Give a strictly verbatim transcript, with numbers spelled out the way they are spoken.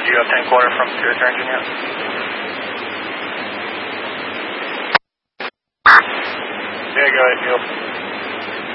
Roger, you have tank water from Spirit engine yet? Yeah, go ahead, Neil.